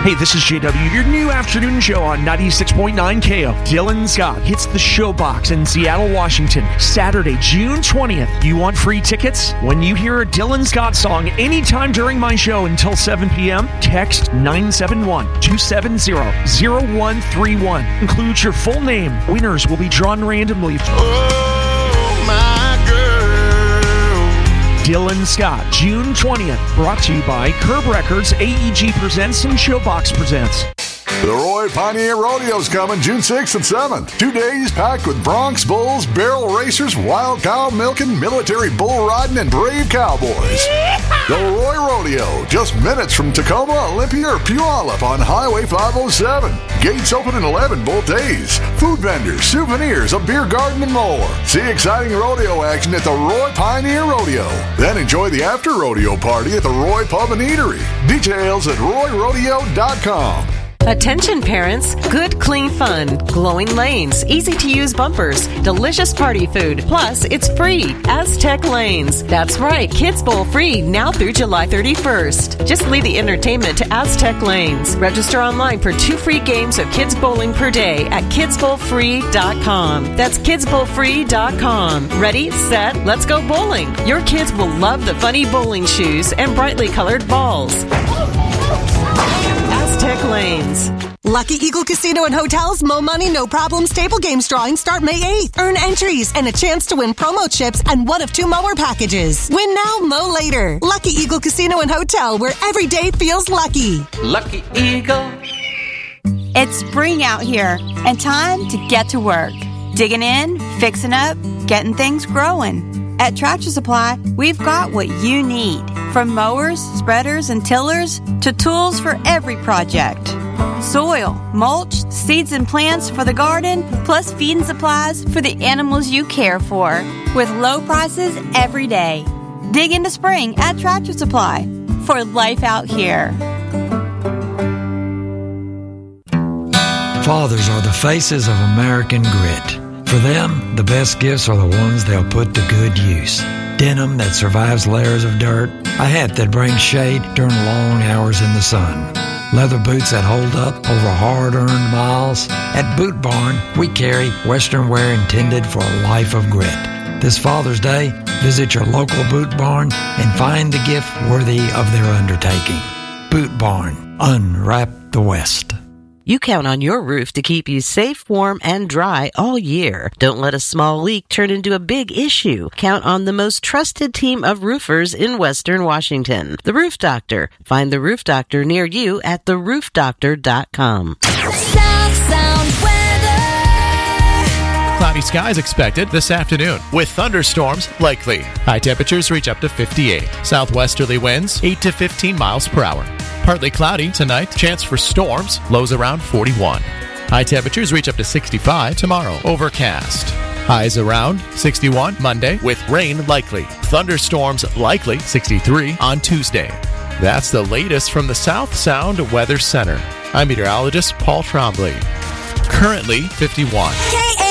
Hey, this is JW, your new afternoon show on 96.9 KO. Dylan Scott hits the Showbox in Seattle, Washington, Saturday, June 20th. You want free tickets? When you hear a Dylan Scott song anytime during my show until 7 p.m., text 971-270-0131. Include your full name. Winners will be drawn randomly. Oh, my girl. Dylan Scott, June 20th. Brought to you by Curb Records, AEG Presents, and Showbox Presents. The Roy Pioneer Rodeo's coming June 6th and 7th. 2 days packed with Bronx Bulls, barrel racers, wild cow milking, military bull riding, and brave cowboys. The Roy Rodeo, just minutes from Tacoma, Olympia, or Puyallup on Highway 507. Gates open at 11 both days. Food vendors, souvenirs, a beer garden, and more. See exciting rodeo action at the Roy Pioneer Rodeo. Then enjoy the after-rodeo party at the Roy Pub and Eatery. Details at royrodeo.com. Attention parents, good clean fun, glowing lanes, easy to use bumpers, delicious party food, plus it's free. Aztec Lanes. That's right, Kids Bowl free now through July 31st. Just leave the entertainment to Aztec Lanes. Register online for 2 free games of kids bowling per day at kidsbowlfree.com. That's kidsbowlfree.com. Ready, set, let's go bowling. Your kids will love the funny bowling shoes and brightly colored balls. Aztec Lanes. Lucky Eagle Casino and Hotels, Mo Money, No Problems table games drawing start May 8th. Earn entries and a chance to win promo chips and one of 2 mower packages. Win now, Mo later. Lucky Eagle Casino and Hotel, where every day feels lucky. Lucky Eagle. It's spring out here and time to get to work. Digging in, fixing up, getting things growing. At Tractor Supply, we've got what you need. From mowers, spreaders, and tillers to tools for every project. Soil, mulch, seeds and plants for the garden, plus feed and supplies for the animals you care for. With low prices every day. Dig into spring at Tractor Supply for life out here. Fathers are the faces of American grit. For them, the best gifts are the ones they'll put to good use. Denim that survives layers of dirt, a hat that brings shade during long hours in the sun, leather boots that hold up over hard-earned miles. At Boot Barn, we carry Western wear intended for a life of grit. This Father's Day, visit your local Boot Barn and find the gift worthy of their undertaking. Boot Barn, unwrap the West. You count on your roof to keep you safe, warm, and dry all year. Don't let a small leak turn into a big issue. Count on the most trusted team of roofers in Western Washington. The Roof Doctor. Find the Roof Doctor near you at theroofdoctor.com. South Sound weather. Cloudy skies expected this afternoon with thunderstorms likely. High temperatures reach up to 58. Southwesterly winds 8 to 15 miles per hour. Partly cloudy tonight, chance for storms, lows around 41. High temperatures reach up to 65 tomorrow, overcast. Highs around 61 Monday with rain likely. Thunderstorms likely 63 on Tuesday. That's the latest from the South Sound Weather Center. I'm meteorologist Paul Trombley. Currently 51.